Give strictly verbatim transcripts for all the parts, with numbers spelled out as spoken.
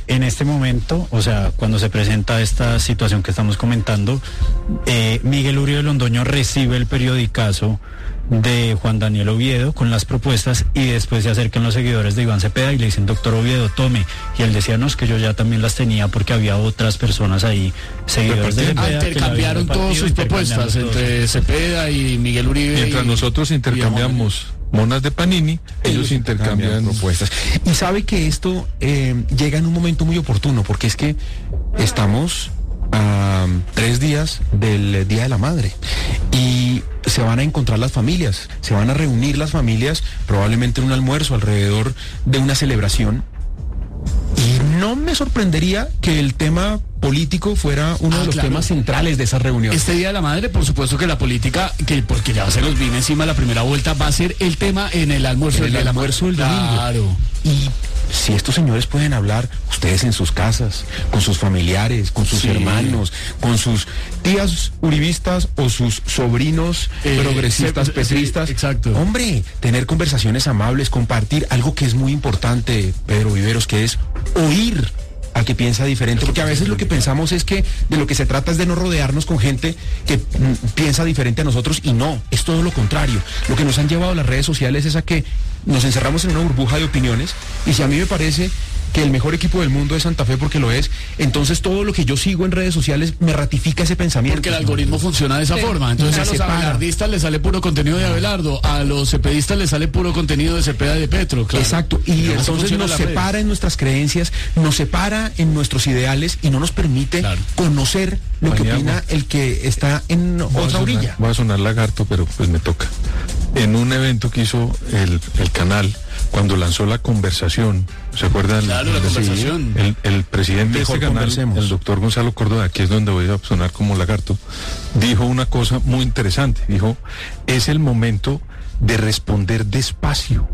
en este momento, o sea, cuando se presenta esta situación que estamos comentando, eh, Miguel Uribe Londoño recibe el periodicazo de Juan Daniel Oviedo con las propuestas y después se acercan los seguidores de Iván Cepeda y le dicen, doctor Oviedo, tome. Y él decía, no, es que yo ya también las tenía porque había otras personas ahí, seguidores de Cepeda. Ah, intercambiaron todas sus propuestas entre Cepeda y Miguel Uribe. Mientras y, nosotros intercambiamos monas de Panini, ellos, ellos intercambian propuestas. Y sabe que esto eh, llega en un momento muy oportuno, porque es que estamos a tres días del Día de la Madre y se van a encontrar las familias, se van a reunir las familias probablemente en un almuerzo alrededor de una celebración, y no me sorprendería que el tema político fuera uno ah, de los claro. temas centrales de esa reunión. Este Día de la Madre, por supuesto que la política, que porque ya se los viene encima la primera vuelta, va a ser el tema en el almuerzo, en el del almuerzo del domingo. Claro. Y si estos señores pueden hablar, ustedes en sus casas, con sus familiares, con sus sí. hermanos, con sus tías uribistas o sus sobrinos eh, progresistas, sí, petristas. Sí, exacto. Hombre, tener conversaciones amables, compartir algo que es muy importante, Pedro Viveros, que es oír al que piensa diferente, porque a veces lo que pensamos es que de lo que se trata es de no rodearnos con gente que mm, piensa diferente a nosotros, y no, es todo lo contrario. Lo que nos han llevado las redes sociales es a que nos encerramos en una burbuja de opiniones, y si a mí me parece que el mejor equipo del mundo es Santa Fe porque lo es, entonces todo lo que yo sigo en redes sociales me ratifica ese pensamiento. Porque el algoritmo funciona de esa sí. forma. Entonces a los abelardistas les sale puro contenido de Abelardo, a los cepedistas les sale puro contenido de Cepeda y de Petro. Claro. Exacto, y no, entonces nos separa redes. En nuestras creencias, nos separa en nuestros ideales y no nos permite claro. conocer lo Mañana, que opina el que está en otra sonar, orilla. Voy a sonar lagarto, pero pues me toca. En un evento que hizo el, el canal, cuando lanzó la conversación, ¿se acuerdan? Claro, la conversación. El, el presidente Mejor de este canal, el doctor Gonzalo Córdoba, que es donde voy a sonar como lagarto, dijo una cosa muy interesante. Dijo, es el momento de responder despacio.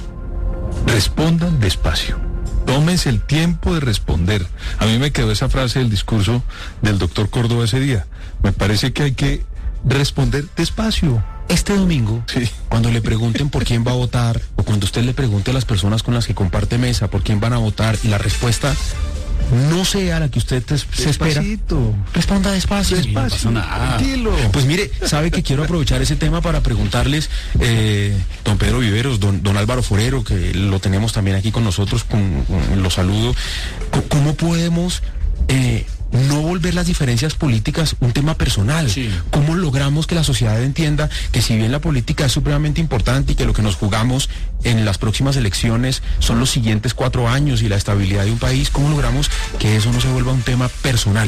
Respondan despacio. Tómense el tiempo de responder. A mí me quedó esa frase del discurso del doctor Córdoba ese día. Me parece que hay que responder despacio. Este domingo, sí. cuando le pregunten por quién va a votar, o cuando usted le pregunte a las personas con las que comparte mesa por quién van a votar, y la respuesta no sea la que usted te, se espera, responda despacio. Despacio. No Tranquilo. Pues mire, sabe que quiero aprovechar ese tema para preguntarles, eh, don Pedro Viveros, don, don Álvaro Forero, que lo tenemos también aquí con nosotros, con, con, lo saludo. ¿Cómo podemos eh, no volver las diferencias políticas un tema personal? Sí. ¿Cómo logramos que la sociedad entienda que si bien la política es supremamente importante y que lo que nos jugamos en las próximas elecciones son los siguientes cuatro años y la estabilidad de un país, cómo logramos que eso no se vuelva un tema personal?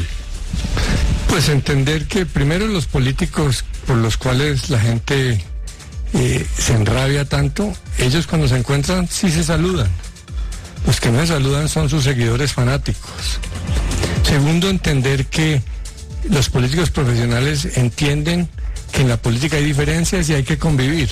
Pues entender que primero los políticos por los cuales la gente eh, se enrabia tanto, ellos cuando se encuentran sí se saludan. Los que no se saludan son sus seguidores fanáticos. Segundo, entender que los políticos profesionales entienden que en la política hay diferencias y hay que convivir.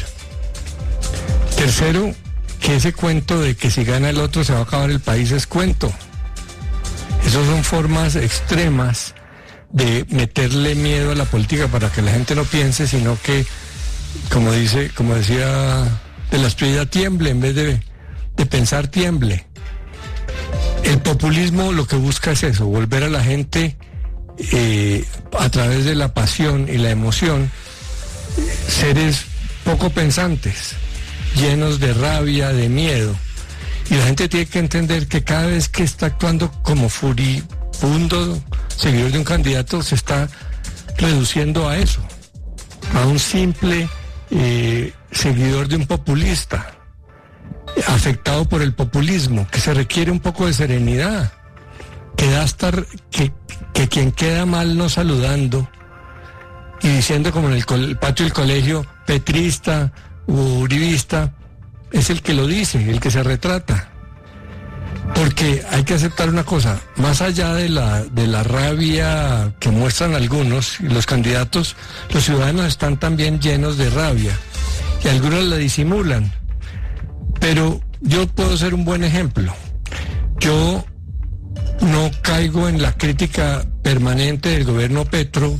Tercero, que ese cuento de que si gana el otro se va a acabar el país es cuento. Esas son formas extremas de meterle miedo a la política para que la gente no piense, sino que, como dice, como decía de la Espriella, tiemble en vez de, de pensar, tiemble. El populismo lo que busca es eso, volver a la gente eh, a través de la pasión y la emoción, seres poco pensantes, llenos de rabia, de miedo. Y la gente tiene que entender que cada vez que está actuando como furibundo seguidor de un candidato, se está reduciendo a eso, a un simple eh, seguidor de un populista, afectado por el populismo, que se requiere un poco de serenidad, que da estar, que, que quien queda mal no saludando y diciendo como en el, col, el patio del colegio, petrista u uribista, es el que lo dice, el que se retrata. Porque hay que aceptar una cosa, más allá de la, de la rabia que muestran algunos, los candidatos, los ciudadanos están también llenos de rabia, y algunos la disimulan. Pero yo puedo ser un buen ejemplo. Yo no caigo en la crítica permanente del gobierno Petro,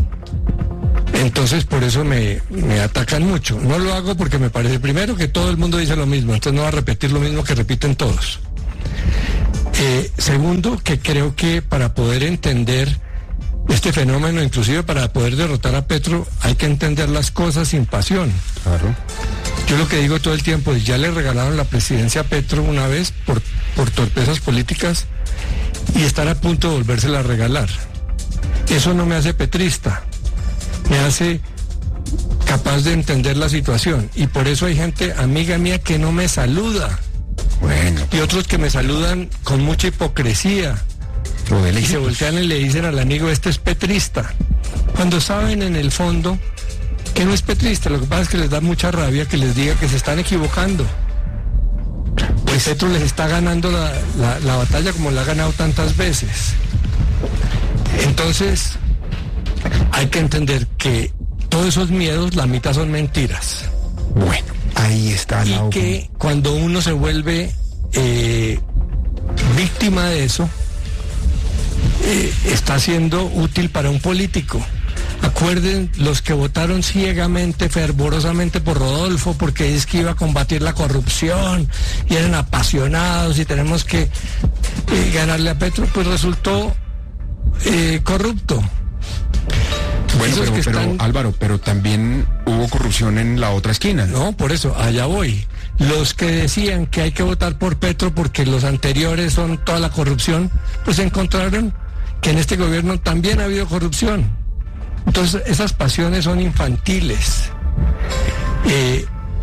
entonces por eso me, me atacan mucho. No lo hago porque me parece, primero, que todo el mundo dice lo mismo, entonces no va a repetir lo mismo que repiten todos. Eh, segundo, que creo que para poder entender este fenómeno, inclusive para poder derrotar a Petro, hay que entender las cosas sin pasión. Claro. Yo lo que digo todo el tiempo es, ya le regalaron la presidencia a Petro una vez por, por torpezas políticas y estar a punto de volvérsela a regalar. Eso no me hace petrista, me hace capaz de entender la situación, y por eso hay gente amiga mía que no me saluda. Bueno. Y otros que me saludan con mucha hipocresía. Y se voltean y le dicen al amigo, este es petrista. Cuando saben en el fondo que no es petrista, lo que pasa es que les da mucha rabia que les diga que se están equivocando. Pues Petro les está ganando la, la, la batalla como la ha ganado tantas veces. Entonces, hay que entender que todos esos miedos, la mitad son mentiras. Bueno, ahí está la Y que cuando uno se vuelve eh, víctima de eso, eh, está siendo útil para un político. Acuerden los que votaron ciegamente, fervorosamente por Rodolfo, porque es que iba a combatir la corrupción, y eran apasionados, y tenemos que eh, ganarle a Petro, pues resultó eh, corrupto. Bueno, pero, que pero están... Álvaro, pero también hubo corrupción en la otra esquina. No, por eso, allá voy. Los que decían que hay que votar por Petro porque los anteriores son toda la corrupción, pues encontraron que en este gobierno también ha habido corrupción. Entonces, esas pasiones son infantiles. Eh,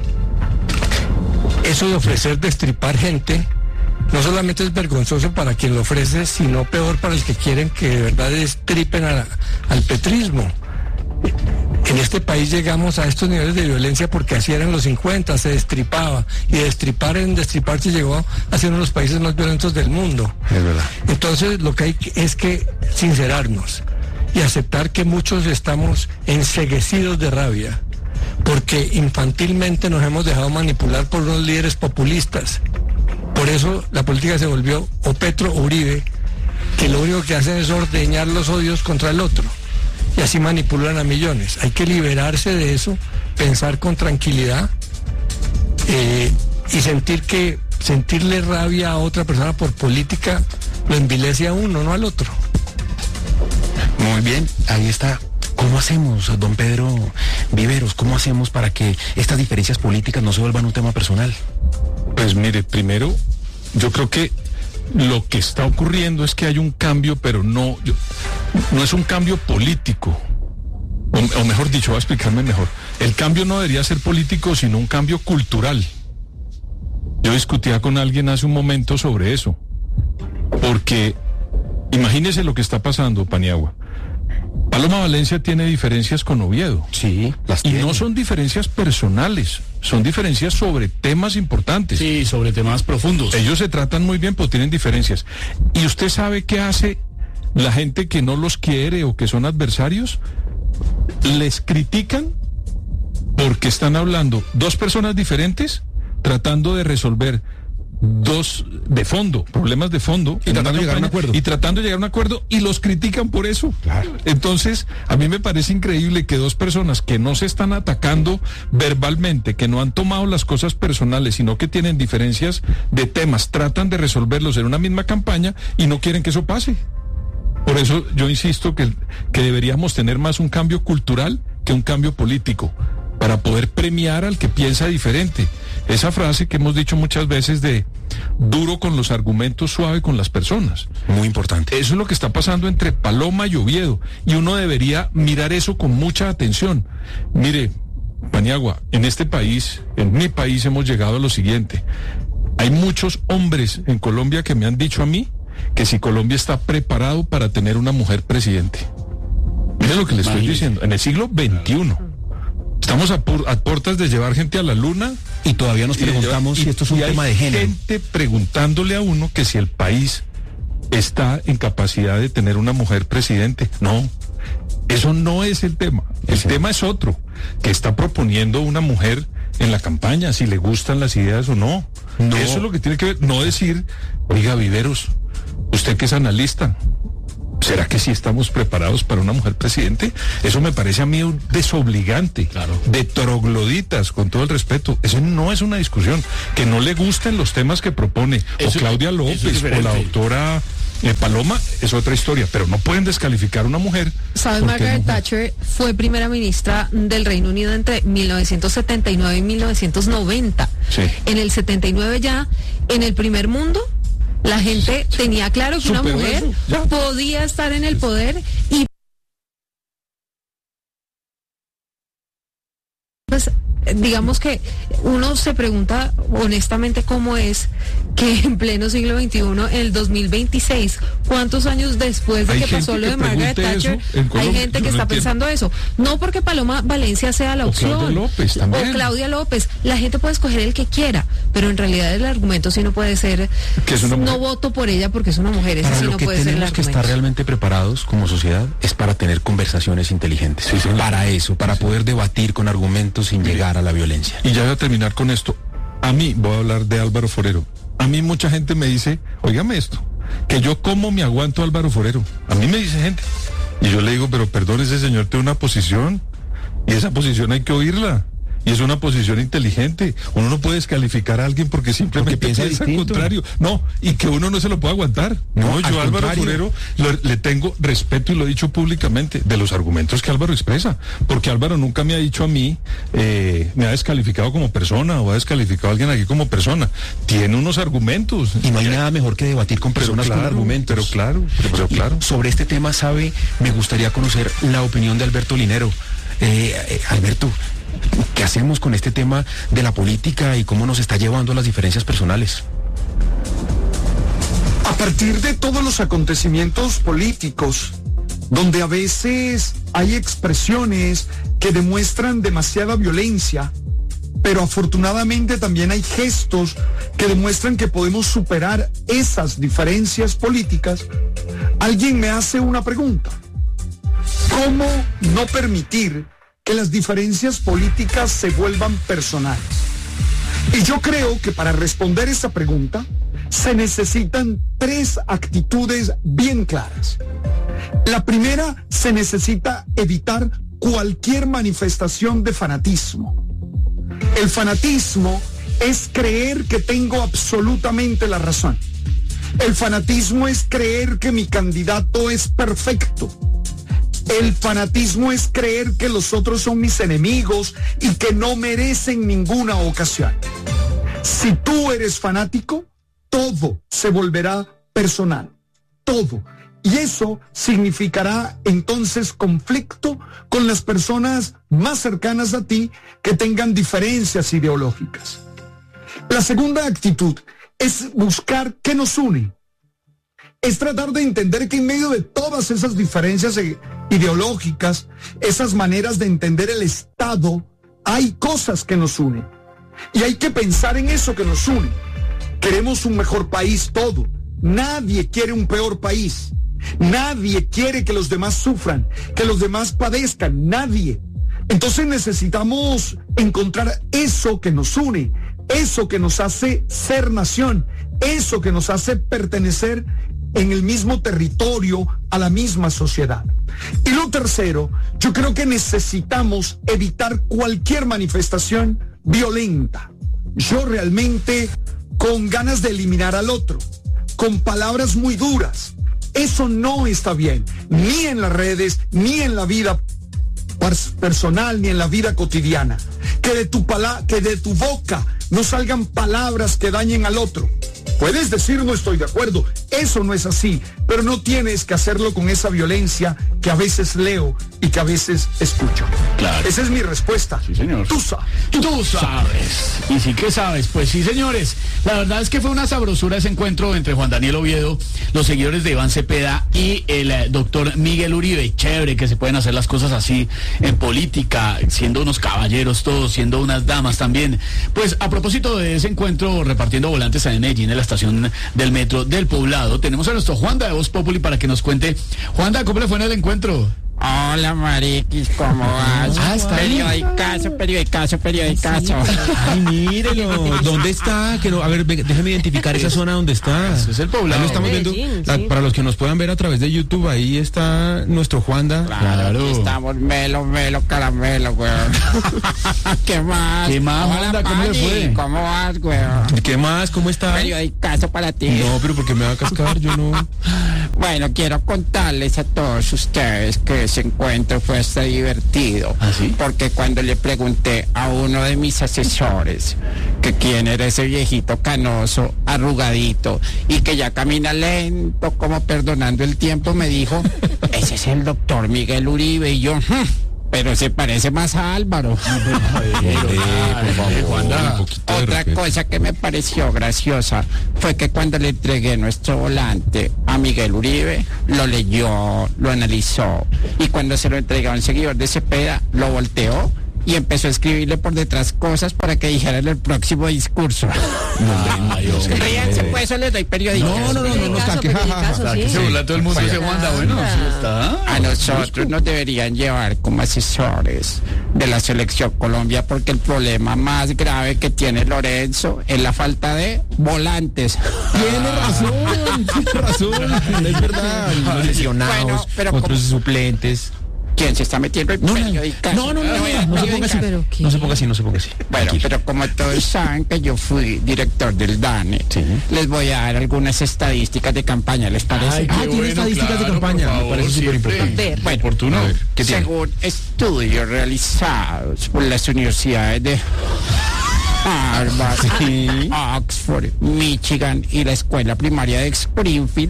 eso de ofrecer destripar gente, no solamente es vergonzoso para quien lo ofrece, sino peor para los que quieren que de verdad destripen a, al petrismo. En este país llegamos a estos niveles de violencia porque así eran los cincuenta, se destripaba, y destripar en destripar se llegó a ser uno de los países más violentos del mundo. Es verdad. Entonces, lo que hay es que sincerarnos y aceptar que muchos estamos enceguecidos de rabia, porque infantilmente nos hemos dejado manipular por unos líderes populistas. Por eso la política se volvió o Petro o Uribe, que lo único que hacen es ordeñar los odios contra el otro, y así manipulan a millones. Hay que liberarse de eso, pensar con tranquilidad eh, y sentir que sentirle rabia a otra persona por política lo envilece a uno, no al otro. Muy bien, ahí está. ¿Cómo hacemos, don Pedro Viveros? ¿Cómo hacemos para que estas diferencias políticas no se vuelvan un tema personal? Pues mire, primero, yo creo que lo que está ocurriendo es que hay un cambio, pero no, yo, no es un cambio político. O, o mejor dicho, voy a explicarme mejor. El cambio no debería ser político, sino un cambio cultural. Yo discutía con alguien hace un momento sobre eso. Porque imagínese lo que está pasando, Paniagua. Paloma Valencia tiene diferencias con Oviedo. Sí, las y tiene. no son diferencias personales, son diferencias sobre temas importantes. Sí, sobre temas profundos. Ellos se tratan muy bien, pero tienen diferencias. ¿Y usted sabe qué hace la gente que no los quiere o que son adversarios? Les critican porque están hablando dos personas diferentes tratando de resolver dos de fondo, problemas de fondo, y tratando de llegar a un acuerdo. Y tratando de llegar a un acuerdo, y los critican por eso. Claro. Entonces, a mí me parece increíble que dos personas que no se están atacando verbalmente, que no han tomado las cosas personales, sino que tienen diferencias de temas, tratan de resolverlos en una misma campaña y no quieren que eso pase. Por eso yo insisto que, que deberíamos tener más un cambio cultural que un cambio político, para poder premiar al que piensa diferente. Esa frase que hemos dicho muchas veces de duro con los argumentos, suave con las personas. Muy importante. Eso es lo que está pasando entre Paloma y Oviedo, y uno debería mirar eso con mucha atención. Mire, Paniagua, en este país, en mi país, hemos llegado a lo siguiente. Hay muchos hombres en Colombia que me han dicho a mí que si Colombia está preparado para tener una mujer presidente. Mire lo que le estoy Imagínese. diciendo, en el siglo veintiuno. Estamos a, por, a puertas de llevar gente a la luna. Y todavía nos preguntamos y, si esto es un y hay tema de género. Gente preguntándole a uno que si el país está en capacidad de tener una mujer presidente. No, eso no es el tema. El Sí. tema es otro, que está proponiendo una mujer en la campaña, si le gustan las ideas o no. No. Eso es lo que tiene que ver, no decir, oiga, Viveros, usted que es analista, ¿Será que sí estamos preparados para una mujer presidente? Eso me parece a mí un desobligante, claro, de trogloditas, con todo el respeto. Eso no es una discusión. Que no le gusten los temas que propone eso, o Claudia López o la doctora eh, Paloma, es otra historia, pero no pueden descalificar a una mujer. ¿Sabes? Margaret no... Thatcher fue primera ministra del Reino Unido entre mil novecientos setenta y nueve y mil novecientos noventa. Sí. En el setenta y nueve ya, en el primer mundo, la gente tenía claro que una mujer podía estar en el poder y pues digamos que uno se pregunta honestamente cómo es que en pleno siglo veintiuno, en el dos mil veintiséis, ¿cuántos años después de que pasó lo de Margaret Thatcher, hay gente que está pensando eso? No porque Paloma Valencia sea la opción, o Claudia López también, o Claudia López, la gente puede escoger el que quiera, pero en realidad el argumento sí no puede ser, no voto por ella porque es una mujer, ese sí no puede ser el argumento. Tenemos que estar realmente preparados como sociedad es para tener conversaciones inteligentes, sí, sí, para eso, para poder debatir con argumentos sin llegar a la violencia. Y ya voy a terminar con esto. A mí, voy a hablar de Álvaro Forero. A mí mucha gente me dice, óigame esto, que yo como me aguanto a Álvaro Forero. A mí me dice gente. Y yo le digo, pero perdón, ese señor tiene una posición, y esa posición hay que oírla. Y es una posición inteligente. Uno no puede descalificar a alguien porque simplemente porque piensa al contrario. No, y que uno no se lo puede aguantar. No, no yo a Álvaro Forero lo, le tengo respeto y lo he dicho públicamente de los argumentos que Álvaro expresa. Porque Álvaro nunca me ha dicho a mí, eh, me ha descalificado como persona o ha descalificado a alguien aquí como persona. Tiene unos argumentos. Y no hay nada mejor que debatir con personas claro, con argumentos. Pero claro, pero, pero claro. Sobre este tema, sabe, me gustaría conocer la opinión de Alberto Linero. Eh, eh, Alberto, ¿qué hacemos con este tema de la política y cómo nos está llevando a las diferencias personales? A partir de todos los acontecimientos políticos, donde a veces hay expresiones que demuestran demasiada violencia, pero afortunadamente también hay gestos que demuestran que podemos superar esas diferencias políticas, alguien me hace una pregunta. ¿Cómo no permitir que las diferencias políticas se vuelvan personales? Y yo creo que para responder esa pregunta se necesitan tres actitudes bien claras. La primera, se necesita evitar cualquier manifestación de fanatismo. El fanatismo es creer que tengo absolutamente la razón. El fanatismo es creer que mi candidato es perfecto. El fanatismo es creer que los otros son mis enemigos y que no merecen ninguna ocasión. Si tú eres fanático, todo se volverá personal. Todo. Y eso significará entonces conflicto con las personas más cercanas a ti que tengan diferencias ideológicas. La segunda actitud es buscar qué nos une. Es tratar de entender que en medio de todas esas diferencias ideológicas, esas maneras de entender el Estado, hay cosas que nos unen. Y hay que pensar en eso que nos une. Queremos un mejor país todo. Nadie quiere un peor país. Nadie quiere que los demás sufran, que los demás padezcan. Nadie. Entonces necesitamos encontrar eso que nos une, eso que nos hace ser nación, eso que nos hace pertenecer en el mismo territorio, a la misma sociedad. Y lo tercero, yo creo que necesitamos evitar cualquier manifestación violenta. Yo realmente, con ganas de eliminar al otro, con palabras muy duras, eso no está bien, ni en las redes, ni en la vida personal, ni en la vida cotidiana. Que de tu pala- que de tu boca no salgan palabras que dañen al otro. Puedes decir no estoy de acuerdo, eso no es así, pero no tienes que hacerlo con esa violencia que a veces leo y que a veces escucho. Claro. Esa es mi respuesta. Sí, señor. Tú sabes. Tú sabes. Y sí que sabes. Pues sí, señores. La verdad es que fue una sabrosura ese encuentro entre Juan Daniel Oviedo, los seguidores de Iván Cepeda y el eh, doctor Miguel Uribe. Chévere que se pueden hacer las cosas así en política, siendo unos caballeros todos, siendo unas damas también. Pues a propósito de ese encuentro, repartiendo volantes en Medellín, en la estación del metro del Poblado, tenemos a nuestro Juanda de Voz Populi para que nos cuente. Juanda, ¿cómo le fue en el encuentro? Hola, mariquis, ¿cómo vas? Ah, está periodicazo, periodicazo, periodicazo. Ay, mírelo. ¿Dónde está? Que no, a ver, déjeme identificar esa zona donde está. Eso es el poblado. Ahí lo estamos viendo. Medellín, La- sí. para los que nos puedan ver a través de YouTube, ahí está nuestro Juanda. Claro, aquí estamos, melo, melo, caramelo, weón. ¿Qué más? ¿Qué más, Hola, Wanda? ¿Cómo le Pani, fue? ¿Cómo vas, weón? ¿Qué más? ¿Cómo está? Periodicazo para ti. No, pero porque me va a cascar, yo no. Bueno, quiero contarles a todos ustedes que ese encuentro fue hasta divertido. ¿Ah, sí? Porque cuando le pregunté a uno de mis asesores que quién era ese viejito canoso, arrugadito y que ya camina lento, como perdonando el tiempo, me dijo, ese es el doctor Miguel Uribe. Y yo, "Hmm, pero se parece más a Álvaro". Wanda. Otra cosa que me pareció graciosa fue que cuando le entregué nuestro volante a Miguel Uribe, lo leyó, lo analizó, y cuando se lo entregué a un seguidor de Cepeda, lo volteó y empezó a escribirle por detrás cosas para que dijera en el próximo discurso. Ay, hombre. Ríanse, pues, eso les doy periodistas. No, no, no, no, no, Periodicazo, saque, ja, ja, ja. periodicazo, sí. Se burla todo el mundo ese Wanda. Bueno, sí está. A nosotros nos deberían llevar como asesores de la selección Colombia, porque el problema más grave que tiene Lorenzo es la falta de volantes. Tiene razón, tiene razón. Es verdad. Los lesionados, Bueno, pero otros como- suplentes. ¿Quién se está metiendo en No, no, periodicazo? no, no, no, voy a no, no se ponga así. ¿Pero qué? No se ponga así, no se ponga así. Bueno, Tranquilo. pero como todos saben que yo fui director del DANE, Sí. les voy a dar algunas estadísticas de campaña, ¿les parece? Ay, Ah, qué tiene bueno, estadísticas de claro, campaña, por me favor, parece siempre. superimportante. A ver. Bueno, Oportuno. A ver, ¿qué tiene? según estudios realizados por las universidades de Harvard, Sí. Oxford, Michigan y la escuela primaria de Springfield,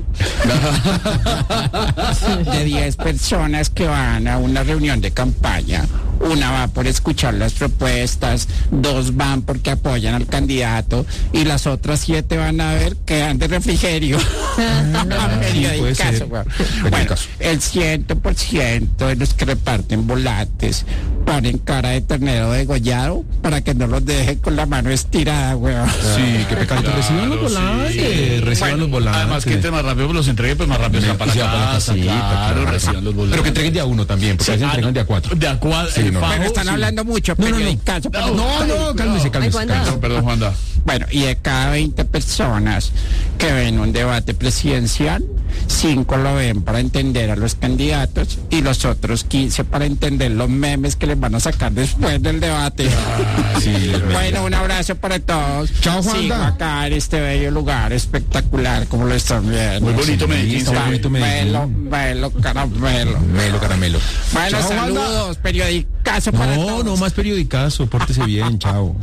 de diez personas que van a una reunión de campaña, una va por escuchar las propuestas, dos van porque apoyan al candidato y las otras siete van a ver que dan de refrigerio. puede ser. Periodicazo, weón. Bueno, Periodicazo. el ciento por ciento de los que reparten volantes ponen cara de ternero degollado para que no los dejen con la mano estirada, weón. Sí, qué pecado. Claro, Reciban los volantes, sí. reciban Bueno, los volantes. Además, que entre más rápido los entregue, pues más rápido se van para Sí, la va para la casa. casita, Claro, claro. reciban los volantes. Pero que entreguen de a uno también, porque a veces Ah, entregan de a cuatro. De a cuatro. Sí, el no. fajo, Pero están sí. hablando mucho, No, no, no. periodicazo, No, pero- No, no, cálmese, cálmese. Wanda. cálmese. Perdón, perdón, Wanda. Bueno, y de cada veinte personas que ven un debate presidencial, cinco lo ven para entender a los candidatos y los otros quince para entender los memes que les van a sacar después del debate. Sí, los memes. Bueno, un abrazo para todos. Chao, Juanda. Sigo acá en este bello lugar espectacular, como lo están viendo. Muy bonito Medellín. está se ve. bonito Medellín. Melo, melo, caramelo. Melo, caramelo. Bueno, Chao, Wanda. saludos, periodicazo para No, todos. no más periodicazo, pórtese bien, chao.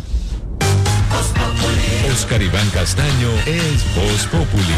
Oscar Iván Castaño es Voz Populi.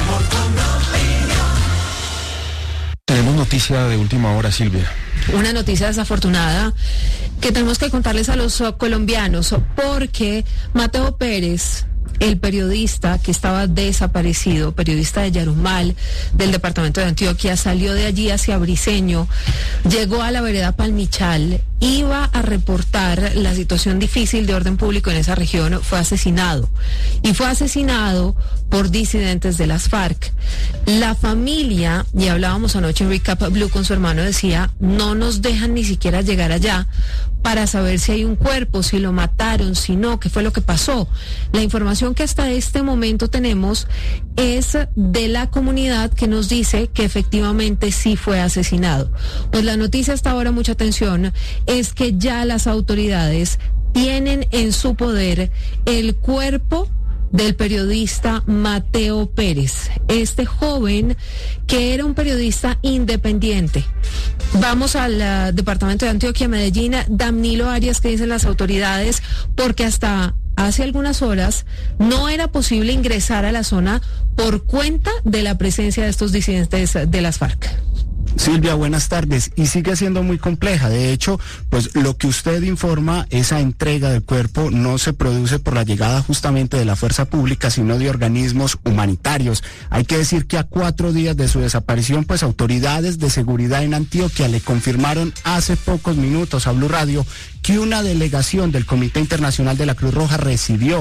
Tenemos noticia de última hora, Silvia. Una noticia desafortunada que tenemos que contarles a los uh, colombianos, porque Mateo Pérez, el periodista que estaba desaparecido, periodista de Yarumal, del departamento de Antioquia, salió de allí hacia Briceño, llegó a la vereda Palmichal, iba a reportar la situación difícil de orden público en esa región, fue asesinado. Y fue asesinado por disidentes de las FARC. La familia, y hablábamos anoche en Recap Blue con su hermano, decía, no nos dejan ni siquiera llegar allá para saber si hay un cuerpo, si lo mataron, si no, qué fue lo que pasó. La información que hasta este momento tenemos es de la comunidad que nos dice que efectivamente sí fue asesinado. Pues la noticia hasta ahora, mucha atención, es que ya las autoridades tienen en su poder el cuerpo del periodista Mateo Pérez, este joven que era un periodista independiente. Vamos al uh, departamento de Antioquia, Medellín, Danilo Arias, que dicen las autoridades, porque hasta hace algunas horas no era posible ingresar a la zona por cuenta de la presencia de estos disidentes de las FARC. Silvia, buenas tardes. Y sigue siendo muy compleja. De hecho, pues lo que usted informa, esa entrega del cuerpo no se produce por la llegada justamente de la fuerza pública, sino de organismos humanitarios. Hay que decir que a cuatro días de su desaparición, pues autoridades de seguridad en Antioquia le confirmaron hace pocos minutos a Blue Radio que una delegación del Comité Internacional de la Cruz Roja recibió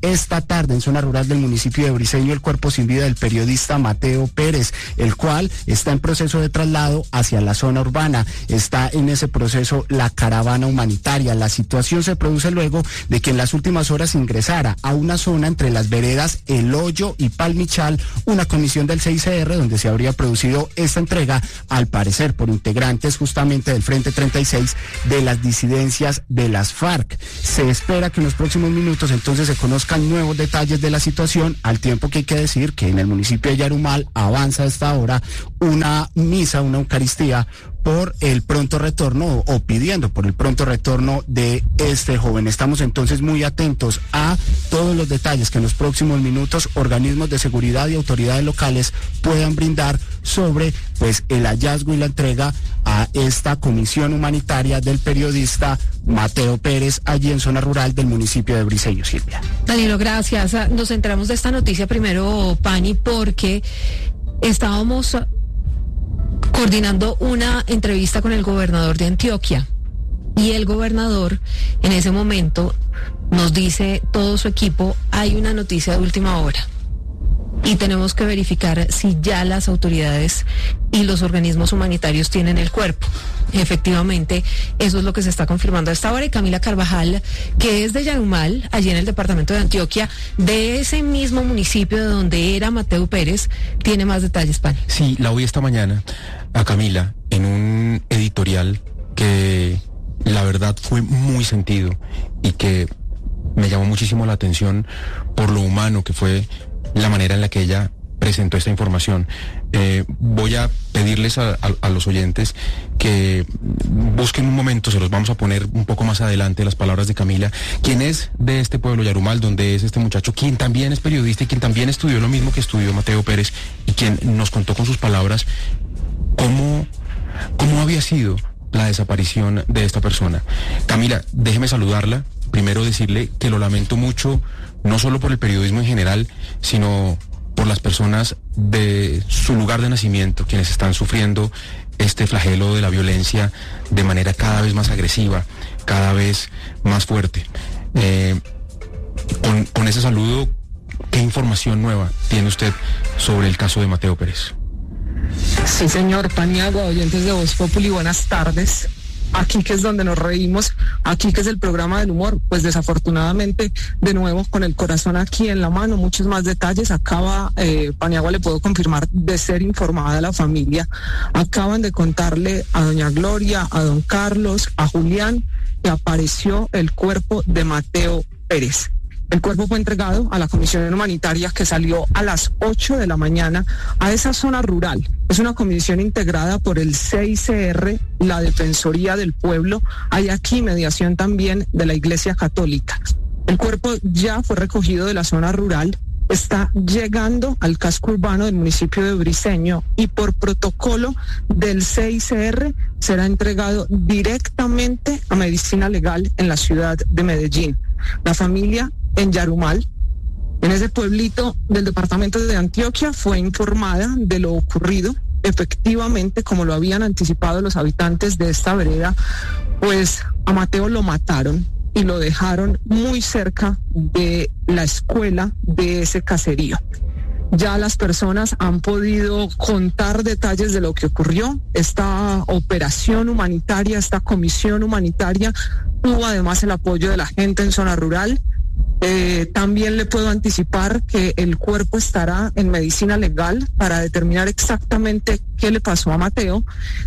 esta tarde en zona rural del municipio de Briceño el cuerpo sin vida del periodista Mateo Pérez, el cual está en proceso de traslado hacia la zona urbana. Está en ese proceso la caravana humanitaria. La situación se produce luego de que en las últimas horas ingresara a una zona entre las veredas El Hoyo y Palmichal una comisión del C I C R donde se habría producido esta entrega, al parecer por integrantes justamente del Frente treinta y seis de las disidencias de las FARC. Se espera que en los próximos minutos entonces se conozcan nuevos detalles de la situación, al tiempo que hay que decir que en el municipio de Yarumal avanza a esta hora una misa, una Eucaristía por el pronto retorno o pidiendo por el pronto retorno de este joven. Estamos entonces muy atentos a todos los detalles que en los próximos minutos organismos de seguridad y autoridades locales puedan brindar sobre pues el hallazgo y la entrega a esta comisión humanitaria del periodista Mateo Pérez allí en zona rural del municipio de Briceño. Silvia. Danilo, gracias. Nos enteramos de esta noticia primero, Pani, porque estábamos coordinando una entrevista con el gobernador de Antioquia y el gobernador en ese momento nos dice todo su equipo, hay una noticia de última hora y tenemos que verificar si ya las autoridades y los organismos humanitarios tienen el cuerpo. Efectivamente, eso es lo que se está confirmando a esta hora. Y Camila Carvajal, que es de Yarumal, allí en el departamento de Antioquia, de ese mismo municipio de donde era Mateo Pérez, tiene más detalles, Pani. Sí, la oí esta mañana a Camila en un editorial que la verdad fue muy sentido y que me llamó muchísimo la atención por lo humano que fue la manera en la que ella presentó esta información. Eh, voy a pedirles a, a, a los oyentes que busquen un momento, se los vamos a poner un poco más adelante, las palabras de Camila, quien es de este pueblo Yarumal, donde es este muchacho, quien también es periodista y quien también estudió lo mismo que estudió Mateo Pérez, y quien nos contó con sus palabras cómo, cómo había sido la desaparición de esta persona. Camila, déjeme saludarla, primero decirle que lo lamento mucho, no solo por el periodismo en general, sino por las personas de su lugar de nacimiento, quienes están sufriendo este flagelo de la violencia de manera cada vez más agresiva, cada vez más fuerte. Eh, con, con ese saludo, ¿qué información nueva tiene usted sobre el caso de Mateo Pérez? Sí, señor Paniagua, oyentes de Voz Populi, buenas tardes. Aquí que es donde nos reímos, aquí que es el programa del humor, pues desafortunadamente, de nuevo, con el corazón aquí en la mano, muchos más detalles. Acaba, eh, Paniagua, le puedo confirmar, de ser informada la familia. Acaban de contarle a doña Gloria, a don Carlos, a Julián, que apareció el cuerpo de Mateo Pérez. El cuerpo fue entregado a la comisión humanitaria que salió a las ocho de la mañana a esa zona rural. Es una comisión integrada por el C I C R, la Defensoría del Pueblo, hay aquí mediación también de la Iglesia Católica. El cuerpo ya fue recogido de la zona rural, está llegando al casco urbano del municipio de Briceño y por protocolo del C I C R será entregado directamente a medicina legal en la ciudad de Medellín. La familia en Yarumal, en ese pueblito del departamento de Antioquia, fue informada de lo ocurrido. Efectivamente, como lo habían anticipado los habitantes de esta vereda, pues a Mateo lo mataron y lo dejaron muy cerca de la escuela de ese caserío. Ya las personas han podido contar detalles de lo que ocurrió. Esta operación humanitaria, esta comisión humanitaria, tuvo además el apoyo de la gente en zona rural. Eh, también le puedo anticipar que el cuerpo estará en medicina legal para determinar exactamente qué le pasó a Mateo.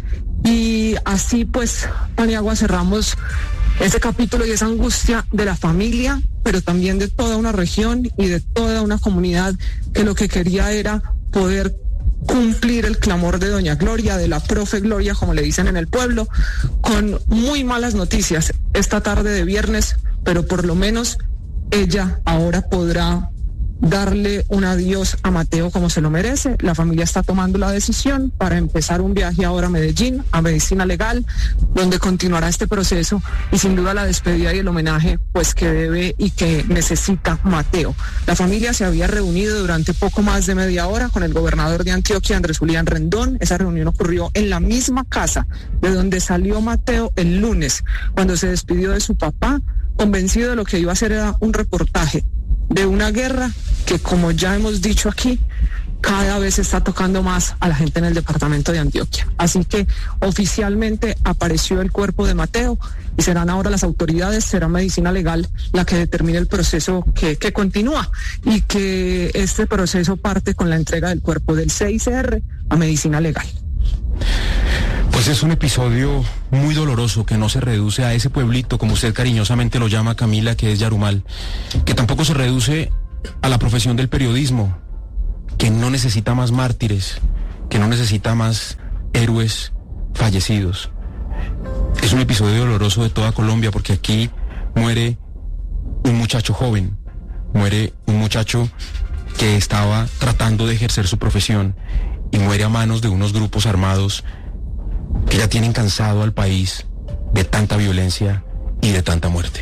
Y así pues, Paniagua, cerramos ese capítulo y esa angustia de la familia, pero también de toda una región y de toda una comunidad que lo que quería era poder cumplir el clamor de doña Gloria, de la profe Gloria, como le dicen en el pueblo, con muy malas noticias esta tarde de viernes, pero por lo menos ella ahora podrá darle un adiós a Mateo como se lo merece. La familia está tomando la decisión para empezar un viaje ahora a Medellín, a medicina legal, donde continuará este proceso y sin duda la despedida y el homenaje pues que debe y que necesita Mateo. La familia se había reunido durante poco más de media hora con el gobernador de Antioquia, Andrés Julián Rendón. Esa reunión ocurrió en la misma casa de donde salió Mateo el lunes, cuando se despidió de su papá, convencido de lo que iba a hacer era un reportaje de una guerra que, como ya hemos dicho aquí, cada vez está tocando más a la gente en el departamento de Antioquia. Así que oficialmente apareció el cuerpo de Mateo y serán ahora las autoridades, será Medicina Legal la que determine el proceso que, que continúa, y que este proceso parte con la entrega del cuerpo del C I C R a Medicina Legal. Pues es un episodio muy doloroso que no se reduce a ese pueblito, como usted cariñosamente lo llama, Camila, que es Yarumal, que tampoco se reduce a la profesión del periodismo, que no necesita más mártires, que no necesita más héroes fallecidos. Es un episodio doloroso de toda Colombia, porque aquí muere un muchacho joven, muere un muchacho que estaba tratando de ejercer su profesión y muere a manos de unos grupos armados que ya tienen cansado al país de tanta violencia y de tanta muerte.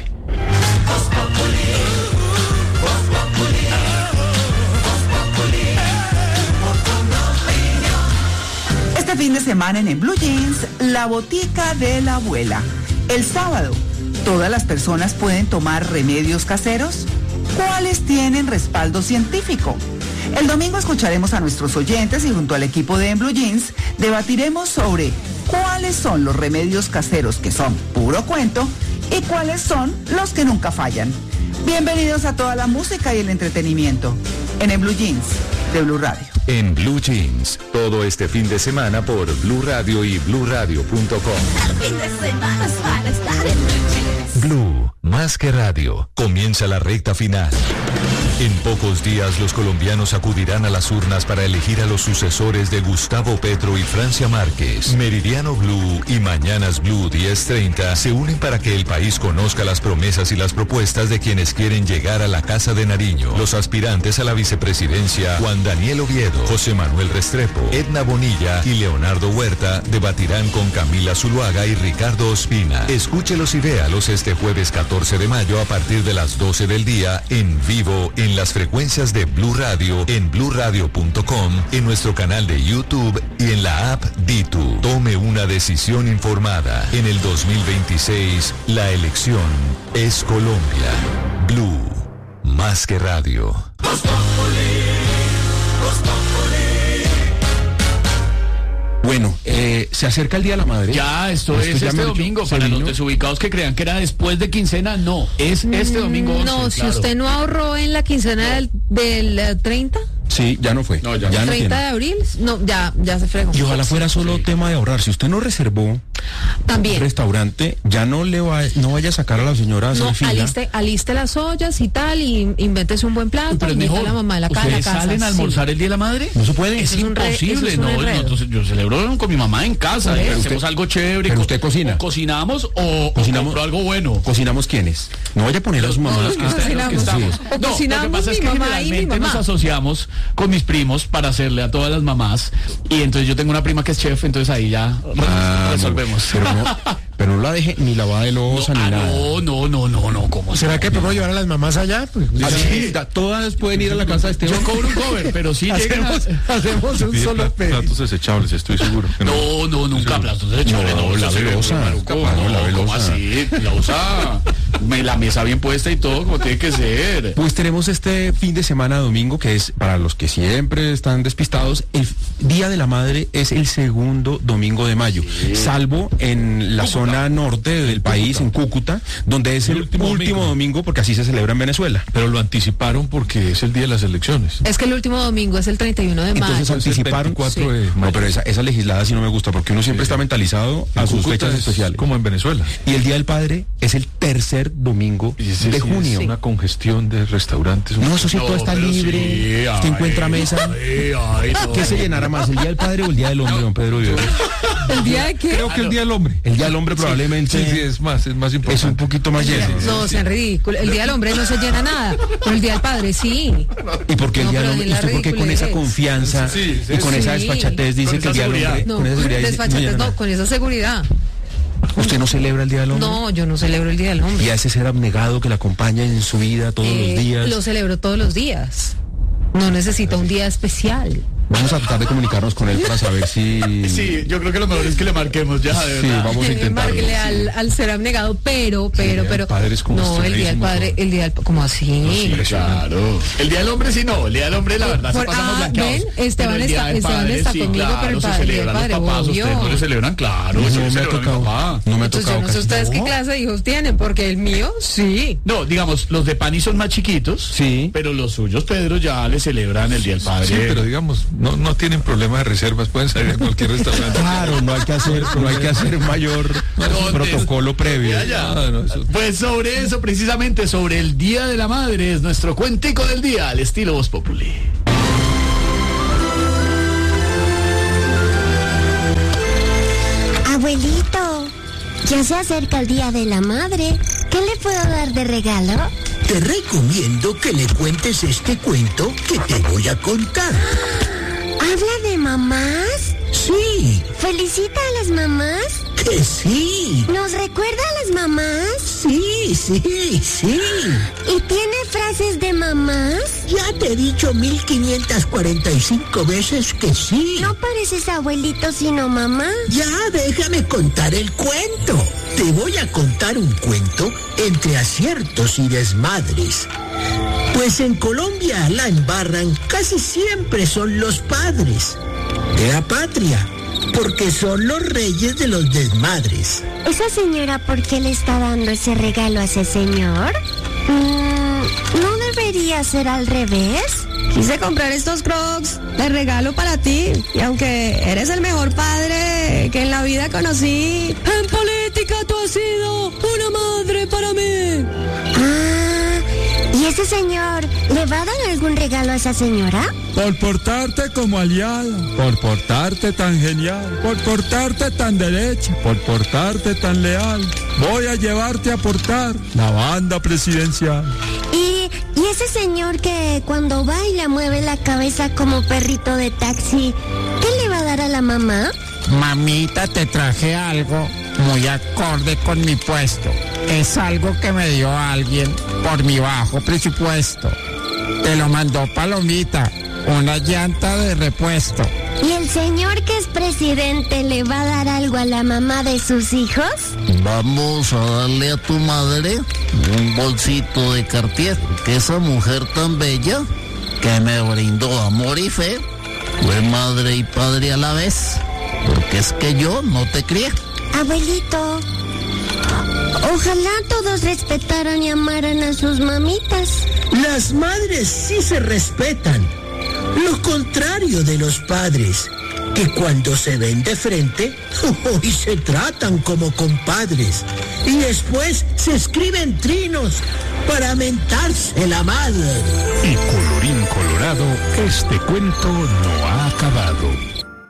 Este fin de semana en, en Blue Jeans, la botica de la abuela. El sábado, ¿todas las personas pueden tomar remedios caseros? ¿Cuáles tienen respaldo científico? El domingo escucharemos a nuestros oyentes y junto al equipo de En Blue Jeans debatiremos sobre cuáles son los remedios caseros que son puro cuento y cuáles son los que nunca fallan. Bienvenidos a toda la música y el entretenimiento en En Blue Jeans de Blue Radio. En Blue Jeans, todo este fin de semana por Blue Radio y blue radio punto com. El fin de semana es para estar en Blue Jeans. Blue, más que radio, comienza la recta final. En pocos días los colombianos acudirán a las urnas para elegir a los sucesores de Gustavo Petro y Francia Márquez. Meridiano Blue y Mañanas Blue diez treinta se unen para que el país conozca las promesas y las propuestas de quienes quieren llegar a la Casa de Nariño. Los aspirantes a la vicepresidencia, Juan Daniel Oviedo, José Manuel Restrepo, Edna Bonilla y Leonardo Huerta, debatirán con Camila Zuluaga y Ricardo Ospina. Escúchelos y véalos este jueves catorce de mayo a partir de las doce del día en vivo en las frecuencias de Blue Radio, en blue radio punto com, en nuestro canal de YouTube y en la app Ditu. Tome una decisión informada. En el dos mil veintiséis, la elección es Colombia. Blue, más que radio. Bueno, eh, se acerca el Día de la Madre. Ya, esto, esto es ya este domingo. Para los desubicados que crean que era después de quincena, no, es este domingo once. No, si claro. usted no ahorró en la quincena del, del uh, treinta. Sí, ya no fue. No, ya, ya no treinta tiene. de abril, no, ya, ya se fregó. Y ojalá fuera solo Sí. tema de ahorrar. Si usted no reservó También. un restaurante, ya no le va, no vaya a sacar a la señora a hacer No, fila. aliste, aliste las ollas y tal, y invéntese un buen plato, Pero es invita a mejor. la mamá de la, ca- la ¿Ustedes casa. salen a almorzar sí. el Día de la Madre? No se puede. Es Eso es un re- imposible. eso es un no, enredo. nosotros- yo celebro con mi mamá en casa. Pero y usted- hacemos algo chévere. pero co- usted cocina. o cocinamos o, Cocinamos. o compro algo bueno. ¿Cocinamos quiénes? No vaya a poner a su mamá. Los que no, están- los que cocinamos. estamos. O No, cocinamos lo que pasa es mi que mamá y mi generalmente mamá. nos asociamos con mis primos para hacerle a todas las mamás. Y entonces yo tengo una prima que es chef, entonces ahí ya Ah, resolvemos. no, pero, no, pero no la deje ni lavada de losa no, ni ah, nada. no, no, no, no, no, ¿cómo ¿Será que podemos llevar a las mamás allá? Pues, Así, da- todas pueden ir a la casa de Esteban. Yo cobro un cover, pero sí llegan a- hacemos, hacemos un Pide solo pla- pedido. platos desechables, estoy seguro. que No, no, nunca platos de chévere, No, no, la eso se ve velosa. muy maluco, No, no, la ¿cómo velosa. así? La usa, me- la mesa bien puesta y todo, como tiene que ser. Pues tenemos este fin de semana domingo, que es, para los que siempre están despistados, el Día de la Madre es el segundo domingo de mayo, salvo en la Cúcuta. zona norte del país, en Cúcuta, donde es el, El último último, domingo. domingo, porque así se celebra en Venezuela. Pero lo anticiparon porque es el día de las elecciones. Es que el último domingo es el treinta y uno de mayo. Entonces es el anticiparon. veinticuatro de No, mayo. pero esa, esa legislada sí no me gusta, porque uno siempre Sí. está mentalizado a En sus Cúcuta fechas es especiales. como en Venezuela. Y el Día del Padre es el tercer domingo Y ese de sí junio. es una congestión de restaurantes. No, eso sí, todo No, está pero libre. sí, Usted ay, encuentra mesa. ay, ay, no. ¿Qué se llenará más, el Día del Padre o el Día del Hombre, don Pedro Viveros? ¿El día de qué? Creo que el día del hombre. El Día del Hombre probablemente Sí, sí, es más, es más es importante. un poquito más lleno. No, sean ridículos. El día del hombre no se llena nada, pero el día del padre sí. ¿Y por qué el No, Día del pero Hombre? de ¿Y la usted por qué con esa ridiculez? confianza Sí, sí, y con sí. esa desfachatez dice Con que el Día del esa Hombre... seguridad. No, con esa seguridad dice, desfachatez, llena no, nada? con esa seguridad. ¿Usted no celebra el Día del Hombre? No, yo no celebro el día del hombre. Y a ese ser abnegado que le acompaña en su vida todos Eh, los días. Lo celebro todos los días. No necesita un día especial. Vamos a tratar de comunicarnos con él para saber si... Sí, yo creo que lo mejor es que le marquemos ya, de sí, verdad. vamos a intentarlo. Márquele al, sí. al ser abnegado, pero, pero, el pero... padre es como no, el día del padre, el día del... ¿Cómo así? No, sí, claro. El día del hombre sí no, el día del hombre la verdad Por, se pasamos ah, blanqueados. ven, Esteban está, Esteban está sí, conmigo, claro, pero el se padre, el celebran padre, los papás, obvio. ustedes no le celebran, claro. No, eso no le me ha celebran tocado. mi papá. No me ha Entonces tocado. yo no sé ustedes no. qué clase de hijos tienen, porque el mío, sí. No, digamos, los de Pani son más chiquitos, sí, pero los suyos, Pedro, ya le celebran el Día del Padre. Sí, pero digamos, no, no tienen problema de reservas, pueden salir a cualquier restaurante. Claro, no hay que hacer, no hay que hacer mayor No, protocolo previo. Ya, ya. No, no, eso... Pues sobre eso, precisamente sobre el Día de la Madre, es nuestro cuentico del día, al estilo Voz Populi. Abuelito, ya se acerca el Día de la Madre. ¿Qué le puedo dar de regalo? Te recomiendo que le cuentes este cuento que te voy a contar. ¿Habla de mamás? Sí. ¿Felicita a las mamás? Que sí. ¿Nos recuerda a las mamás? Sí, sí, sí. ¿Y tiene frases de mamás? Ya te he dicho mil quinientas cuarenta y cinco veces que sí. No pareces abuelito sino mamá. Ya, déjame contar el cuento. Te voy a contar un cuento entre aciertos y desmadres. Pues en Colombia la embarran casi siempre son los padres de la patria, porque son los reyes de los desmadres. ¿Esa señora por qué le está dando ese regalo a ese señor? Mm, ¿no debería ser al revés? Quise comprar estos Crocs de regalo para ti, y aunque eres el mejor padre que en la vida conocí, en política tú has sido una madre para mí. Ah, ¿y ese señor le va a dar algún regalo a esa señora? Por portarte como aliada, por portarte tan genial, por portarte tan derecha, por portarte tan leal, voy a llevarte a portar la banda presidencial. ¿Y, y ese señor que cuando baila mueve la cabeza como perrito de taxi, qué le va a dar a la mamá? Mamita, te traje algo muy acorde con mi puesto. Es algo que me dio alguien por mi bajo presupuesto. Te lo mandó Palomita, una llanta de repuesto. ¿Y el señor que es presidente le va a dar algo a la mamá de sus hijos? Vamos a darle a tu madre un bolsito de Cartier, que esa mujer tan bella que me brindó amor y fe fue madre y padre a la vez, porque es que yo no te crié. Abuelito, ojalá todos respetaran y amaran a sus mamitas. Las madres sí se respetan. Lo contrario de los padres, que cuando se ven de frente, hoy se tratan como compadres y después se escriben trinos para mentarse la madre. Y colorín colorado, este cuento no ha acabado.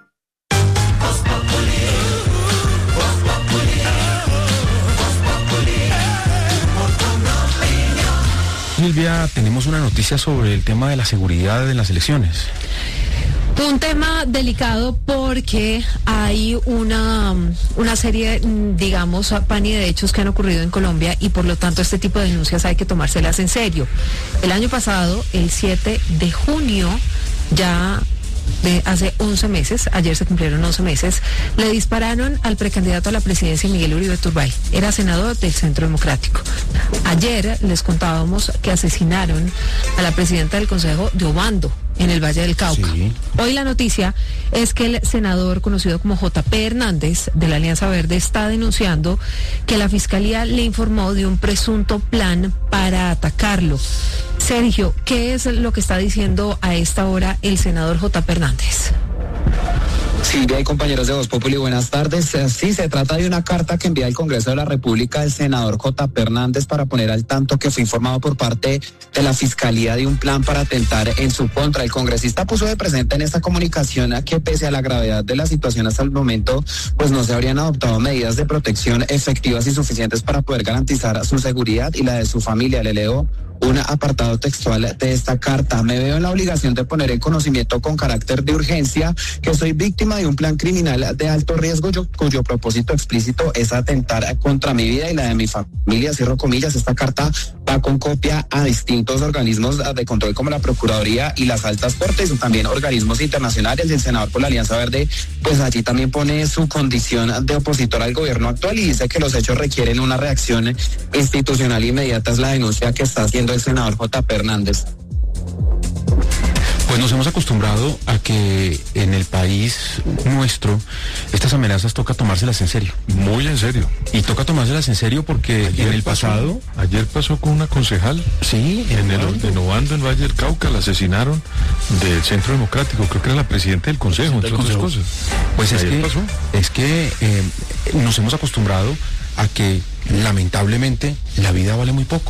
Silvia, tenemos una noticia sobre el tema de la seguridad en las elecciones. Un tema delicado porque hay una, una serie, digamos, Pani, de hechos que han ocurrido en Colombia y por lo tanto este tipo de denuncias hay que tomárselas en serio. El año pasado, el siete de junio, ya de hace once meses, ayer se cumplieron once meses, le dispararon al precandidato a la presidencia Miguel Uribe Turbay, era senador del Centro Democrático. Ayer les contábamos que asesinaron a la presidenta del Consejo de Obando, en el Valle del Cauca. Sí. Hoy la noticia es que el senador conocido como J P Hernández de la Alianza Verde está denunciando que la Fiscalía le informó de un presunto plan para atacarlo. Sergio, ¿qué es lo que está diciendo a esta hora el senador J P Hernández? Silvia y compañeros de Voz Populi, buenas tardes. Sí, se trata de una carta que envía el Congreso de la República el senador J P Hernández para poner al tanto que fue informado por parte de la Fiscalía de un plan para atentar en su contra. El congresista puso de presente en esta comunicación a que pese a la gravedad de la situación hasta el momento, pues no se habrían adoptado medidas de protección efectivas y suficientes para poder garantizar su seguridad y la de su familia. Le leo un apartado textual de esta carta. Me veo en la obligación de poner en conocimiento con carácter de urgencia que soy víctima de un plan criminal de alto riesgo yo, cuyo propósito explícito es atentar contra mi vida y la de mi familia. Cierro comillas. Esta carta va da con copia a distintos organismos de control como la Procuraduría y las altas cortes, o también organismos internacionales. El senador por la Alianza Verde, pues allí también pone su condición de opositor al gobierno actual y dice que los hechos requieren una reacción institucional inmediata. Es la denuncia que está haciendo el senador J P Hernández. Pues nos hemos acostumbrado a que en el país nuestro estas amenazas toca tomárselas en serio. Muy en serio. Y toca tomárselas en serio porque ayer en el pasó, pasado... Ayer pasó con una concejal. Sí, en el Ordenovando, en Valle del Cauca, la asesinaron del Centro Democrático. Creo que era la presidenta del Consejo, entre otras cosas. Pues es que, pasó. es que eh, nos hemos acostumbrado a que lamentablemente la vida vale muy poco.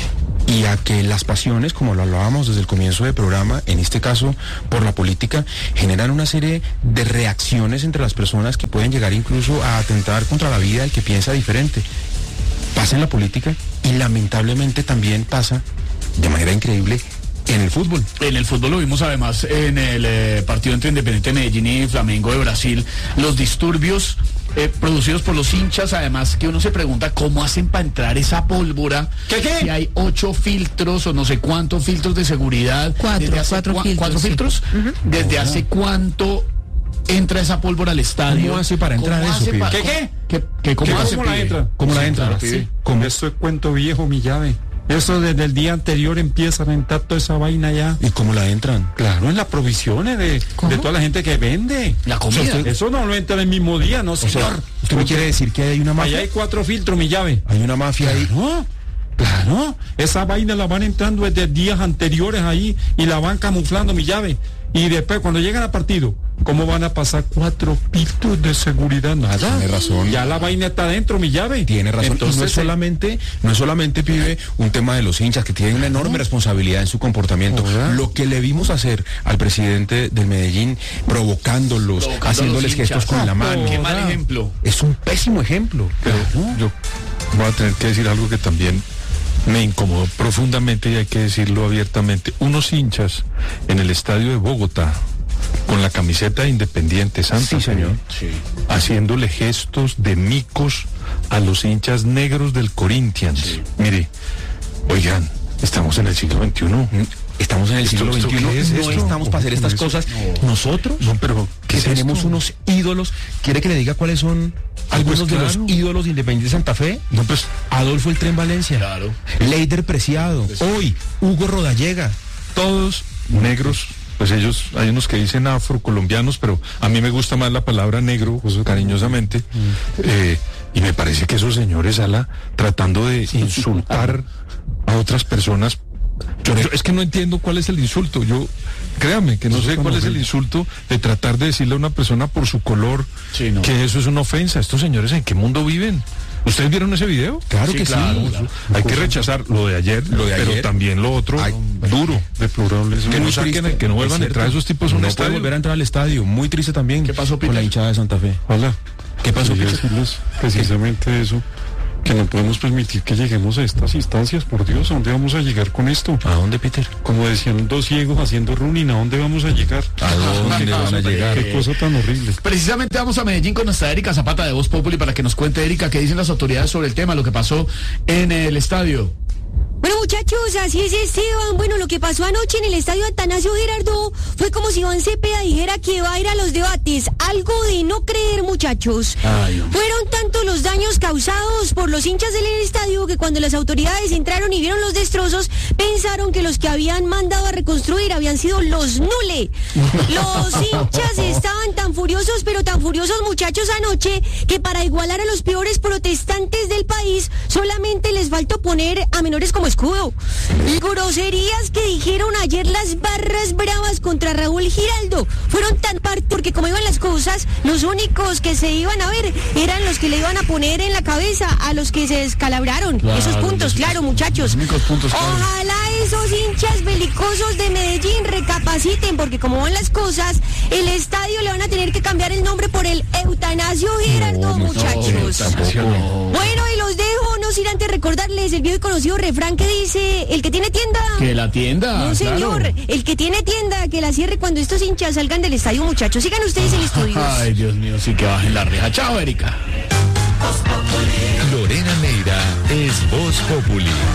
Y a que las pasiones, como lo hablábamos desde el comienzo del programa, en este caso por la política, generan una serie de reacciones entre las personas que pueden llegar incluso a atentar contra la vida del que piensa diferente. Pasa en la política y lamentablemente también pasa, de manera increíble, en el fútbol. En el fútbol lo vimos además en el eh, partido entre Independiente Medellín y Flamengo de Brasil, los disturbios eh, producidos por los hinchas, además que uno se pregunta cómo hacen para entrar esa pólvora. ¿Qué, qué? Si hay ocho filtros o no sé cuántos filtros de seguridad. Cuatro, cuatro cua filtros. ¿Cuatro filtros? Sí. Uh-huh. ¿Desde oh, hace cuánto entra esa pólvora al estadio? ¿Cómo hace para entrar eso, pibe? ¿Qué, qué? ¿Qué, qué ¿Cómo, ¿Qué, hace, ¿Cómo la entra? ¿Cómo la entra? Claro, sí. ¿Cómo? Esto es cuento viejo, mi llave. Eso desde el día anterior empiezan a entrar toda esa vaina ya. ¿Y cómo la entran? Claro, en las provisiones de, de toda la gente que vende. La comida. O sea, eso no lo entra en el mismo día, no, señor. O sea, ¿usted me quiere decir que hay una mafia? Allá hay cuatro filtros, mi llave. Hay una mafia ahí. No, claro. Esa vaina la van entrando desde días anteriores ahí y la van camuflando, mi llave. Y después, cuando llegan a partido, ¿cómo van a pasar cuatro filtros de seguridad? Nada. Tiene razón. Ya la vaina está adentro, mi llave. Tiene razón. Entonces, y no es solamente, no es solamente, pibe, un tema de los hinchas que tienen una enorme responsabilidad en su comportamiento. ¿Verdad? Lo que le vimos hacer al presidente del Medellín, provocándolos, Provocando haciéndoles gestos con la mano. Qué mal ejemplo. Es un pésimo ejemplo. Pero ¿no? Yo voy a tener que decir algo que también me incomodó profundamente y hay que decirlo abiertamente. Unos hinchas en el estadio de Bogotá con la camiseta de Independiente Santa sí, señor. Sí. Haciéndole gestos de micos a los hinchas negros del Corinthians. Sí. Mire, oigan, estamos en el siglo veintiuno. Estamos en el ¿Esto, siglo veintiuno, es no esto? estamos para hacer estas eso? cosas. No. Nosotros, no, pero que tenemos esto? unos ídolos, ¿quiere que le diga cuáles son algunos pues, claro. de los ídolos de Independiente Santa Fe? No, pues, Adolfo El Tren Valencia, claro. Leider Preciado, pues, hoy, Hugo Rodallega, todos negros. Pues ellos, hay unos que dicen afrocolombianos, pero a mí me gusta más la palabra negro, pues, cariñosamente, mm. eh, y me parece que esos señores, Ala, tratando de insultar a otras personas. Yo, yo, es que no entiendo cuál es el insulto. Yo, créame, que no sé cuál es el insulto de tratar de decirle a una persona por su color sí, no. que eso es una ofensa. Estos señores, ¿en qué mundo viven? ¿Ustedes vieron ese video? Claro sí, que claro, sí. Claro. Hay que rechazar lo de ayer, lo de pero ayer. También lo otro Ay, duro, deplorable. Que no saquen, que no vuelvan a entrar esos tipos a un no estadio. volver a entrar al estadio. Muy triste también. ¿Qué pasó, Peter? Con la hinchada de Santa Fe. Hola. ¿Qué pasó, Peter? Precisamente eso. Que no podemos permitir que lleguemos a estas instancias, por Dios, ¿a dónde vamos a llegar con esto? ¿A dónde, Peter? Como decían dos ciegos haciendo running, ¿a dónde vamos a llegar? ¿A dónde van a llegar? Qué cosa tan horrible. Precisamente vamos a Medellín con nuestra Erika Zapata de Voz Populi para que nos cuente, Erika, qué dicen las autoridades sobre el tema, lo que pasó en el estadio. Bueno, muchachos, así es, Esteban. Bueno, lo que pasó anoche en el estadio Atanasio Girardot fue como si Iván Cepeda dijera que va a ir a los debates. Algo de no creer, muchachos. Ay, Fueron tantos los daños causados por los hinchas del estadio que cuando las autoridades entraron y vieron los destrozos, pensaron que los que habían mandado a reconstruir habían sido los Nule. Los hinchas estaban tan furiosos, pero tan furiosos, muchachos, anoche, que para igualar a los peores protestantes del país, solamente les faltó poner a menores como escudo. Y groserías que dijeron ayer las barras bravas contra Raúl Giraldo fueron tan par porque como iban las cosas, los únicos que se iban a ver eran los que le iban a poner en la cabeza a los que se descalabraron. Claro, esos puntos, claro, muchachos. Puntos, claro. Ojalá esos hinchas belicosos de Medellín recapaciten, porque como van las cosas, el estadio le van a tener que cambiar el nombre por el Eutanasio Girardot, no, muchachos. No, no. Bueno, y los dejo, no sin antes recordarles el viejo y conocido refrán que dice, el que tiene tienda... Que la tienda, No, señor, claro. El que tiene tienda, que la cierre cuando estos hinchas salgan del estadio, muchachos. Sigan ustedes en estudios. Ay, Dios mío, sí que bajen la reja. Chao, Erika. Lorena Neira es Voz Populi.